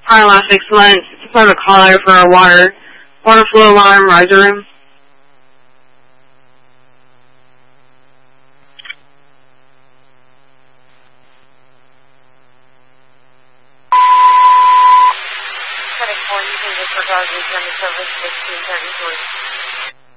Probably last 6 months. It's part of a call out for our water flow alarm riser room. You can disregard return to service 1633.